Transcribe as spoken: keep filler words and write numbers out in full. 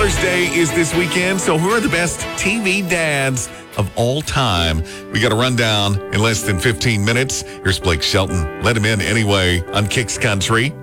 Father's Day is this weekend, so who are the best T V dads of all time? We got a rundown in less than fifteen minutes. Here's Blake Shelton. Let him in anyway on Kicks Country.